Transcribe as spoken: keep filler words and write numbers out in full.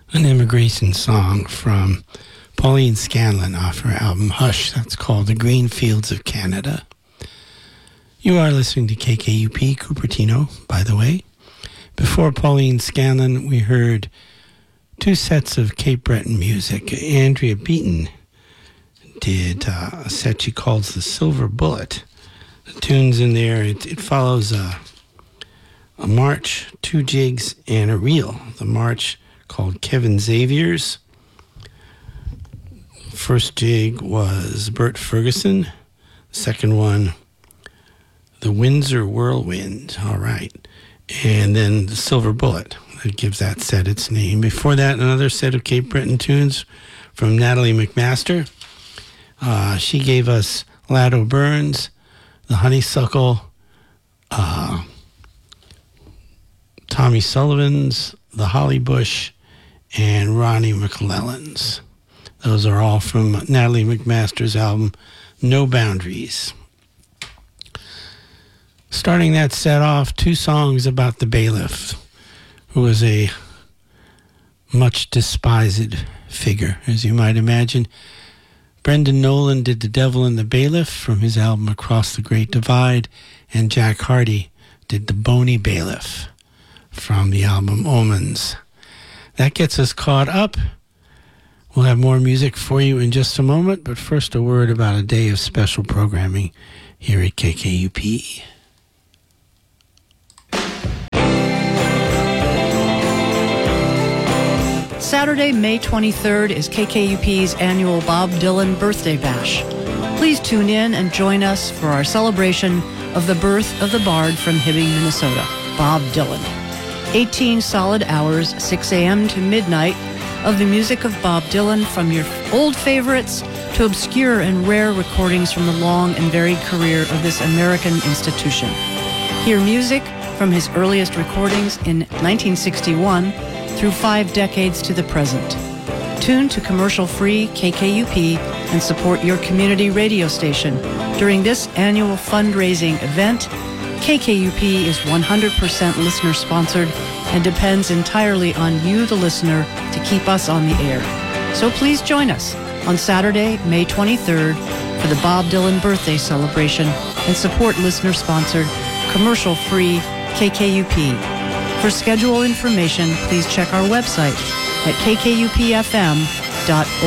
An immigration song from Pauline Scanlon off her album Hush. That's called The Green Fields of Canada. You are listening to K K U P Cupertino, by the way. Before Pauline Scanlon, we heard two sets of Cape Breton music. Andrea Beaton did uh, a set she calls The Silver Bullet. The tunes in there, it, it follows a, a march, two jigs, and a reel. The march called Kevin Xavier's. First jig was Bert Ferguson. Second one, the Windsor Whirlwind. All right. And then the Silver Bullet. That gives that set its name. Before that, another set of Cape Breton tunes from Natalie McMaster. Uh, she gave us Lad O'Byrne's, The Honeysuckle, uh, Tommy Sullivan's, The Holly Bush, and Ronnie McClellan's. Those are all from Natalie McMaster's album, No Boundaries. Starting that set off, two songs about the bailiff, who was a much despised figure, as you might imagine. Brendan Nolan did The Devil and the Bailiff from his album Across the Great Divide, and Jack Hardy did The Bony Bailiff from the album Omens. That gets us caught up. We'll have more music for you in just a moment, but first a word about a day of special programming here at K K U P. Saturday, May twenty-third is K K U P's annual Bob Dylan Birthday Bash. Please tune in and join us for our celebration of the birth of the bard from Hibbing, Minnesota, Bob Dylan. eighteen solid hours, six a.m. to midnight, of the music of Bob Dylan, from your old favorites to obscure and rare recordings from the long and varied career of this American institution. Hear music from his earliest recordings in nineteen sixty-one through five decades to the present. Tune to commercial-free K K U P and support your community radio station. During this annual fundraising event, K K U P is one hundred percent listener-sponsored and depends entirely on you, the listener, to keep us on the air. So please join us on Saturday, May twenty-third, for the Bob Dylan birthday celebration and support listener-sponsored, commercial-free K K U P. For schedule information, please check our website at k k u p f m dot